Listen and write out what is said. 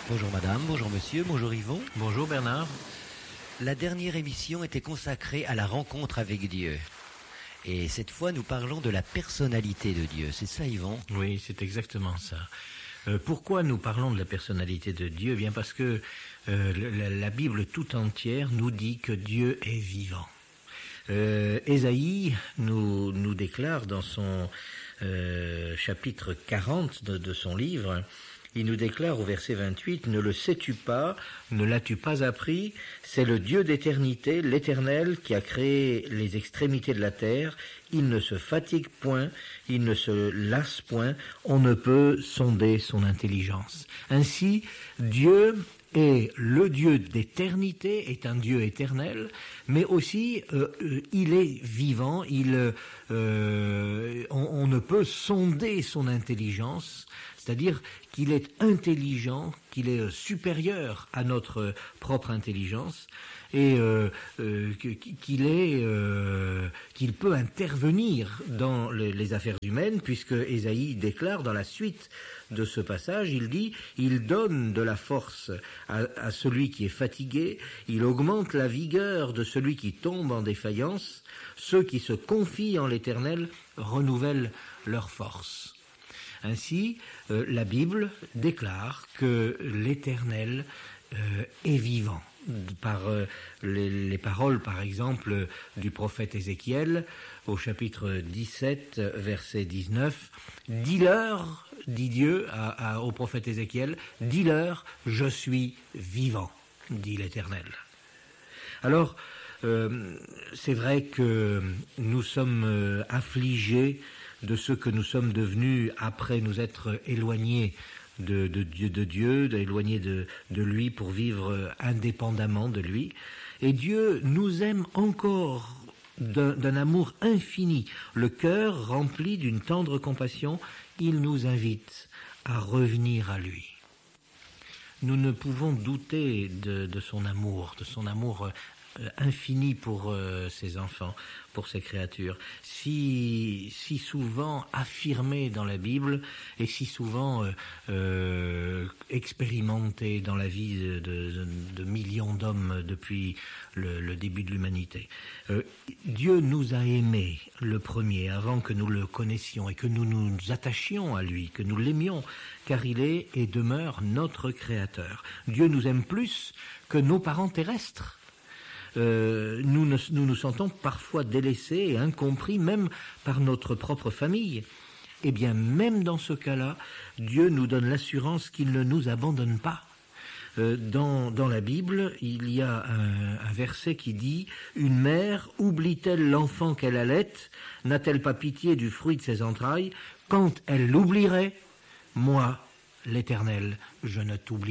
Bonjour madame, bonjour monsieur, bonjour Yvon. Bonjour Bernard. La dernière émission était consacrée à la rencontre avec Dieu. Et cette fois, nous parlons de la personnalité de Dieu. C'est ça, Yvon ? Oui, c'est exactement ça. Pourquoi nous parlons de la personnalité de Dieu ? Bien parce que la Bible tout entière nous dit que Dieu est vivant. Ésaïe nous déclare dans son chapitre 40 de son livre, il nous déclare au verset 28, « Ne le sais-tu pas, ne l'as-tu pas appris ? C'est le Dieu d'éternité, l'Éternel, qui a créé les extrémités de la terre. Il ne se fatigue point, il ne se lasse point, on ne peut sonder son intelligence. » Ainsi, Dieu est le Dieu d'éternité, est un Dieu éternel, mais aussi il est vivant, on ne peut sonder son intelligence, c'est-à-dire qu'il est intelligent, qu'il est supérieur à notre propre intelligence et qu'il peut intervenir dans les affaires humaines, puisque Ésaïe déclare dans la suite de ce passage, il dit « Il donne de la force à celui qui est fatigué, il augmente la vigueur de celui qui tombe en défaillance, ceux qui se confient en l'Éternel renouvellent leur force. » Ainsi, la Bible déclare que l'Éternel est vivant. Par les paroles, par exemple, du prophète Ézéchiel, au chapitre 17, verset 19, « Dis-leur, dit Dieu au prophète Ézéchiel, « Dis-leur, je suis vivant, dit l'Éternel. » Alors, c'est vrai que nous sommes affligés de ce que nous sommes devenus après nous être éloignés de Dieu, éloignés de lui pour vivre indépendamment de lui. Et Dieu nous aime encore d'un amour infini, le cœur rempli d'une tendre compassion. Il nous invite à revenir à lui. Nous ne pouvons douter de son amour infini pour ses enfants, pour ses créatures, si souvent affirmé dans la Bible et si souvent expérimenté dans la vie de millions d'hommes depuis le début de l'humanité. Dieu nous a aimés le premier avant que nous le connaissions et que nous nous attachions à lui, que nous l'aimions, car il est et demeure notre Créateur. Dieu nous aime plus que nos parents terrestres. Nous nous sentons parfois délaissés et incompris, même par notre propre famille. Eh bien, même dans ce cas-là, Dieu nous donne l'assurance qu'il ne nous abandonne pas. Dans la Bible, il y a un verset qui dit « Une mère oublie-t-elle l'enfant qu'elle allait ? N'a-t-elle pas pitié du fruit de ses entrailles ? Quand elle l'oublierait, moi, l'Éternel, je ne t'oublierai pas. »